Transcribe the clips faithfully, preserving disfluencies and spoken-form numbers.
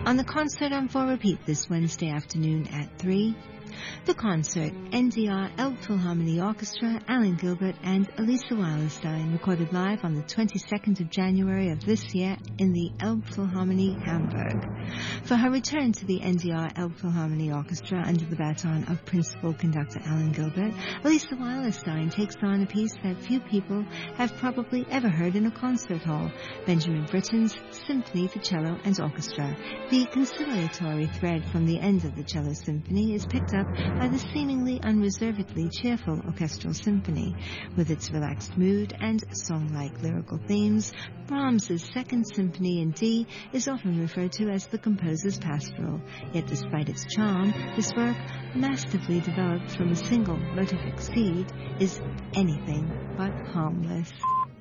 on the concert on for repeat this Wednesday afternoon at three. The concert, N D R Elbphilharmonie Orchestra, Alan Gilbert and Elisa Weilerstein, recorded live on the twenty-second of January of this year in the Elbphilharmonie, Hamburg. For her return to the N D R Elbphilharmonie Orchestra under the baton of principal conductor Alan Gilbert, Elisa Weilerstein takes on a piece that few people have probably ever heard in a concert hall, Benjamin Britten's Symphony for Cello and Orchestra. The conciliatory thread from the end of the cello symphony is picked up by the seemingly unreservedly cheerful orchestral symphony. With its relaxed mood and song-like lyrical themes, Brahms's Second Symphony in D is often referred to as the composer's pastoral. Yet despite its charm, this work, masterfully developed from a single motivic seed, is anything but harmless.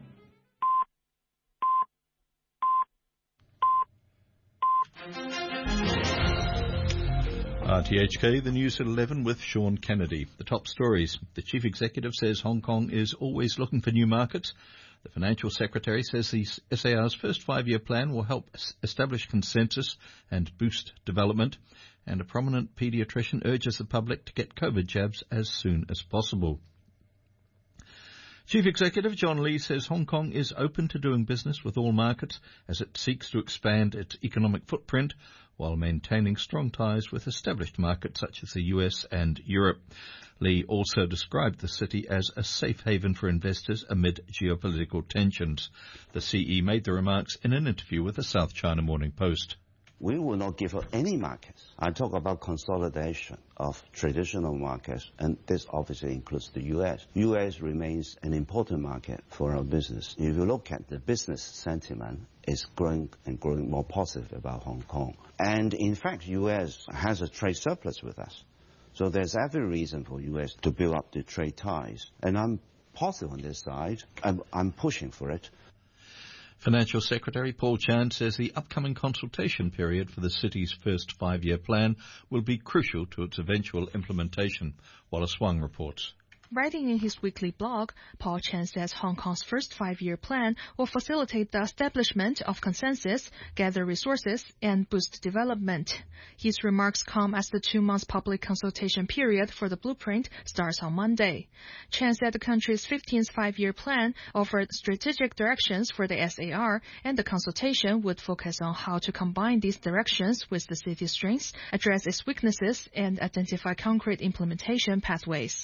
R T H K, the news at eleven with Sean Kennedy. The top stories. The chief executive says Hong Kong is always looking for new markets. The financial secretary says the S A R's first five-year plan will help establish consensus and boost development. And a prominent paediatrician urges the public to get COVID jabs as soon as possible. Chief Executive John Lee says Hong Kong is open to doing business with all markets as it seeks to expand its economic footprint while maintaining strong ties with established markets such as the U S and Europe. Lee also described the city as a safe haven for investors amid geopolitical tensions. The C E made the remarks in an interview with the South China Morning Post. We will not give up any markets. I talk about consolidation of traditional markets, and this obviously includes the U S. U S remains an important market for our business. If you look at the business sentiment, it's growing and growing more positive about Hong Kong. And in fact, U S has a trade surplus with us. So there's every reason for U S to build up the trade ties. And I'm positive on this side. I'm, I'm pushing for it. Financial Secretary Paul Chan says the upcoming consultation period for the city's first five-year plan will be crucial to its eventual implementation. Wallace Wang reports. Writing in his weekly blog, Paul Chan says Hong Kong's first five-year plan will facilitate the establishment of consensus, gather resources, and boost development. His remarks come as the two-month public consultation period for the blueprint starts on Monday. Chan said the country's fifteenth five-year plan offered strategic directions for the S A R, and the consultation would focus on how to combine these directions with the city's strengths, address its weaknesses, and identify concrete implementation pathways.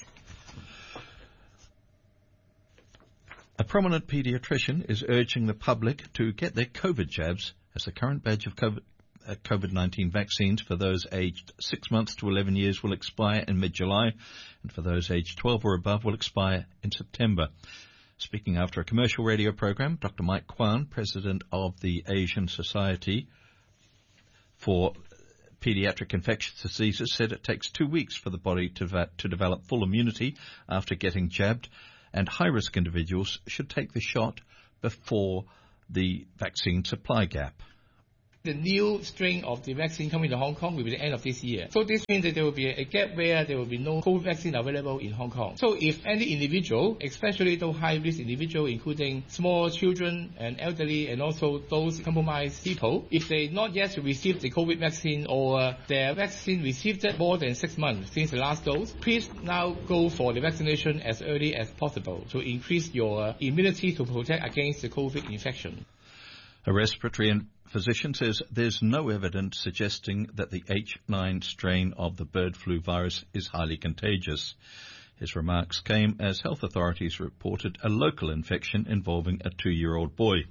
A prominent paediatrician is urging the public to get their COVID jabs as the current batch of COVID nineteen vaccines for those aged six months to eleven years will expire in mid-July, and for those aged twelve or above will expire in September. Speaking after a commercial radio program, Doctor Mike Kwan, president of the Asian Society for Pediatric Infectious Diseases, said it takes two weeks for the body to, va- to develop full immunity after getting jabbed, and high-risk individuals should take the shot before the vaccine supply gap. The new strain of the vaccine coming to Hong Kong will be the end of this year. So this means that there will be a gap where there will be no COVID vaccine available in Hong Kong. So if any individual, especially those high-risk individuals, including small children and elderly and also those compromised people, if they not yet received the COVID vaccine or uh, their vaccine received it more than six months since the last dose, please now go for the vaccination as early as possible to increase your uh, immunity to protect against the COVID infection. A respiratory and physician says there's no evidence suggesting that the H nine strain of the bird flu virus is highly contagious. His remarks came as health authorities reported a local infection involving a two-year-old boy.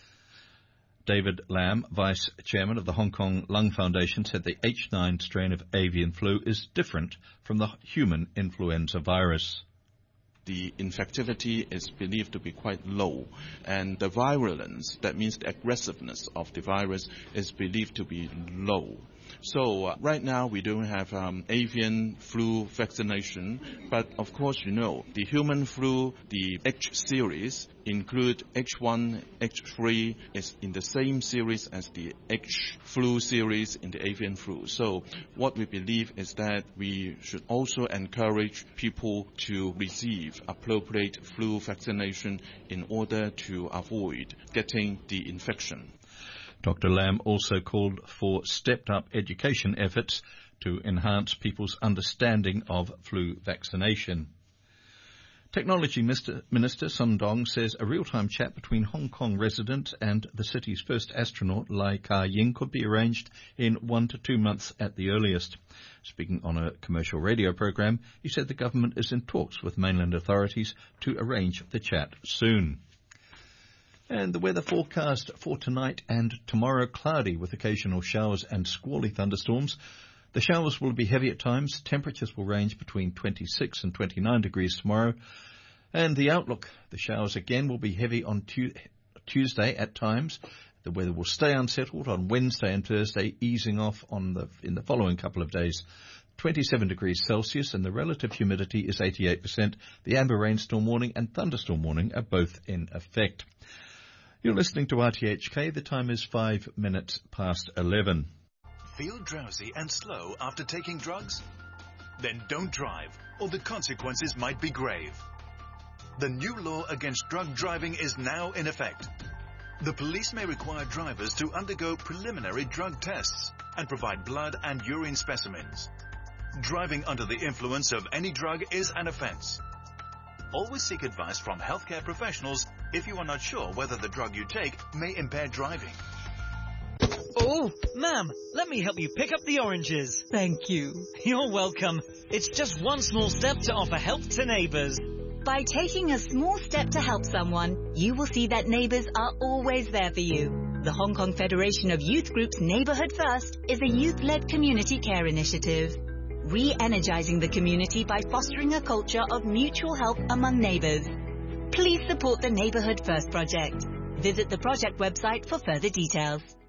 David Lam, vice chairman of the Hong Kong Lung Foundation, said the H nine strain of avian flu is different from the human influenza virus. The infectivity is believed to be quite low, and the virulence, that means the aggressiveness of the virus, is believed to be low. So uh, right now we don't have um, avian flu vaccination, but of course you know the human flu, the H series, include H one, H three, is in the same series as the H flu series in the avian flu. So what we believe is that we should also encourage people to receive appropriate flu vaccination in order to avoid getting the infection. Doctor Lam also called for stepped-up education efforts to enhance people's understanding of flu vaccination. Technology Minister Sun Dong says a real-time chat between Hong Kong residents and the city's first astronaut, Lai Ka-ying, could be arranged in one to two months at the earliest. Speaking on a commercial radio program, he said the government is in talks with mainland authorities to arrange the chat soon. And the weather forecast for tonight and tomorrow: cloudy with occasional showers and squally thunderstorms. The showers will be heavy at times. Temperatures will range between twenty-six and twenty-nine degrees tomorrow. And the outlook: the showers again will be heavy on tu- Tuesday at times. The weather will stay unsettled on Wednesday and Thursday, easing off on the in the following couple of days. twenty-seven degrees Celsius, and the relative humidity is eighty-eight percent. The amber rainstorm warning and thunderstorm warning are both in effect. You're listening to R T H K. The time is five minutes past eleven. Feel drowsy and slow after taking drugs? Then don't drive, or the consequences might be grave. The new law against drug driving is now in effect. The police may require drivers to undergo preliminary drug tests and provide blood and urine specimens. Driving under the influence of any drug is an offence. Always seek advice from healthcare professionals if you are not sure whether the drug you take may impair driving. Oh, ma'am, let me help you pick up the oranges. Thank you. You're welcome. It's just one small step to offer help to neighbours. By taking a small step to help someone, you will see that neighbours are always there for you. The Hong Kong Federation of Youth Groups Neighbourhood First is a youth-led community care initiative, re-energising the community by fostering a culture of mutual help among neighbours. Please support the Neighbourhood First project. Visit the project website for further details.